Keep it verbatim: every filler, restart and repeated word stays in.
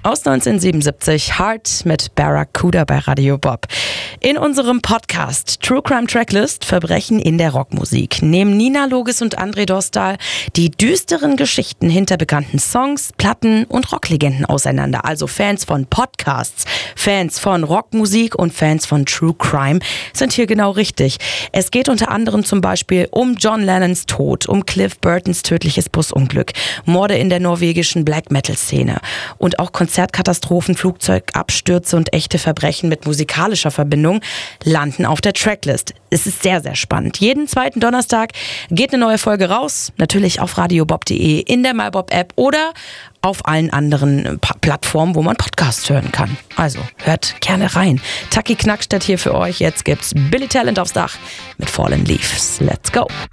aus neunzehnhundertsiebenundsiebzig, Heart mit Barracuda bei Radio Bob. In unserem Podcast True Crime Tracklist Verbrechen in der Rockmusik nehmen Nina Loges und André Dostal die düsteren Geschichten hinter bekannten Songs, Platten und Rocklegenden auseinander. Also Fans von Podcasts, Fans von Rockmusik und Fans von True Crime sind hier genau richtig. Es geht unter anderem zum Beispiel um John Lennons Tod, um Cliff Burtons tödliches Busunglück, Morde in der norwegischen Black-Metal-Szene und auch Konzertkatastrophen, Flugzeugabstürze und echte Verbrechen mit musikalischer Verbindung landen auf der Tracklist. Es ist sehr, sehr spannend. Jeden zweiten Donnerstag geht eine neue Folge raus, natürlich auf radiobob punkt de, in der MyBob-App oder auf allen anderen pa- Plattformen, wo man Podcasts hören kann. Also, hört gerne rein. Taki Knackstedt hier für euch. Jetzt gibt's Billy Talent aufs Dach mit Fallen Leaves. Let's go!